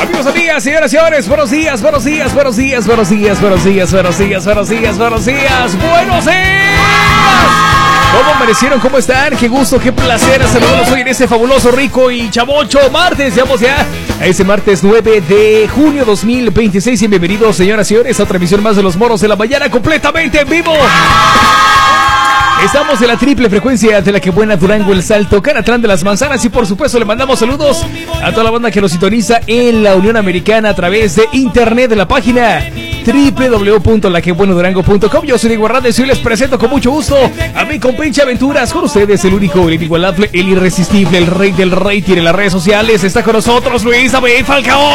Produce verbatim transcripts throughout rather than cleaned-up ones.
amigos, amigas, señoras y señores, buenos días, buenos días, buenos días, buenos días, buenos días, buenos días, buenos días, buenos días, buenos días. ¿Cómo amanecieron? ¿Cómo están? Qué gusto, qué placer saludarlos hoy en este fabuloso, rico y chavocho martes. Llegamos ya a ese martes nueve de junio dos mil veintiséis. Y bienvenidos, señoras y señores, a otra emisión más de Los Morros de la Mañana, completamente en vivo. Estamos en la triple frecuencia de la que buena Durango, El Salto, Canatlán de las Manzanas y por supuesto le mandamos saludos a toda la banda que nos sintoniza en la Unión Americana a través de internet de la página doble u doble u doble u punto la que buena durango punto com. Yo soy Diego Hernández y hoy les presento con mucho gusto a mi compinche Aventuras. Con ustedes el único, el inigualable, el irresistible, el rey del rating en las redes sociales. Está con nosotros Luis David Falcao.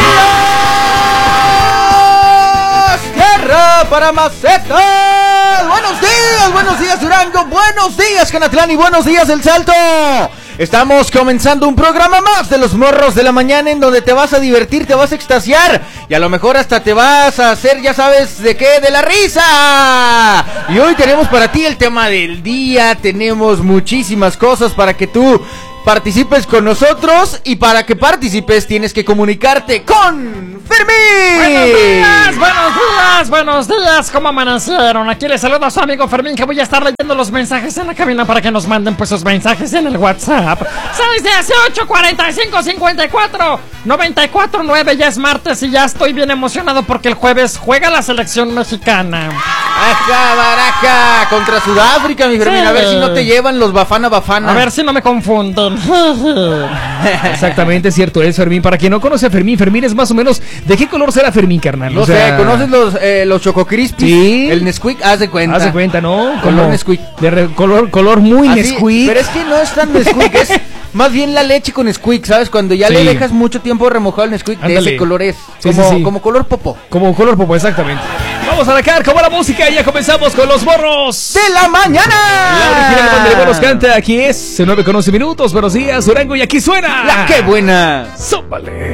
¡Tierra para macetas! ¡Buenos días! ¡Buenos días, Durango! ¡Buenos días, Canatlán! ¡Y buenos días, El Salto! Estamos comenzando un programa más de Los Morros de la Mañana en donde te vas a divertir, te vas a extasiar y a lo mejor hasta te vas a hacer, ya sabes de qué, de la risa. Y hoy tenemos para ti el tema del día, tenemos muchísimas cosas para que tú participes con nosotros y para que participes tienes que comunicarte con Fermín. Buenos días, buenos días, buenos días, ¿cómo amanecieron? Aquí les saluda a su amigo Fermín, que voy a estar leyendo los mensajes en la cabina para que nos manden pues sus mensajes en el WhatsApp. seis dieciocho, cuarenta y cinco, cincuenta y cuatro, noventa y cuatro, nueve. Ya es martes y ya estoy bien emocionado porque el jueves juega la selección mexicana. Ajá, baraja, contra Sudáfrica, mi Fermín. Sí. A ver si no te llevan los Bafana Bafana. A ver si no me confunden. Exactamente, cierto es, Fermín. Para quien no conoce a Fermín, Fermín es más o menos... ¿De qué color será Fermín, carnal? No o sea, sé, ¿conoces los, eh, los Choco Crispy? Sí. El Nesquik, haz de cuenta. Haz de cuenta, ¿no? Color Como Nesquik. De re, color, color muy Así, Nesquik. pero es que no es tan Nesquik, es más bien la leche con Nesquik, ¿sabes? Cuando ya sí. le dejas mucho tiempo remojado el Nesquik, de ese color es. Sí, como, sí, sí. como color popo. Como color popo, exactamente. Vamos a arrancar como la música y ya comenzamos con Los Morros de la Mañana. La original banda de buenos canta. Aquí es nueve con once minutos. Buenos días, Durango, y aquí suena La que buena. Sópale.